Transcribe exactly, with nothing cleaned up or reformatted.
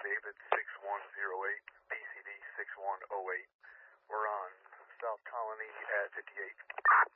David six one zero eight, B C D six one zero eight. We're on South Colony at fifty-eight.